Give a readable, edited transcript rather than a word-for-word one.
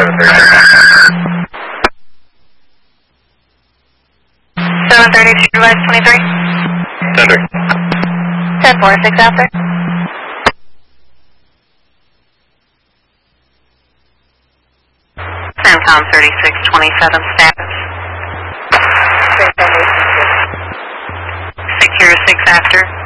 732, rise 23. Center. 1046 after. CENTCOM 3627 status. Secure 6 after.